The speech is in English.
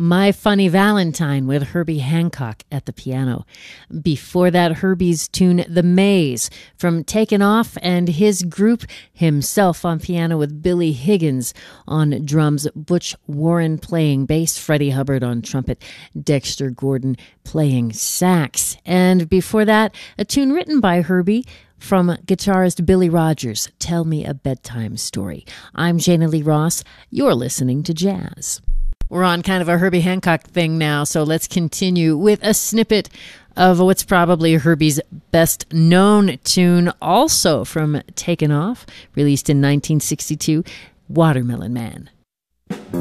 My Funny Valentine with Herbie Hancock at the piano. Before that, Herbie's tune The Maze from Taken Off, and his group himself on piano with Billy Higgins on drums, Butch Warren playing bass, Freddie Hubbard on trumpet, Dexter Gordon playing sax. And before that, a tune written by Herbie from guitarist Billy Rogers, Tell Me a Bedtime Story. I'm Jana Lee Ross. You're listening to Jazz. We're on kind of a Herbie Hancock thing now, so let's continue with a snippet of what's probably Herbie's best known tune, also from Taken Off, released in 1962, Watermelon Man.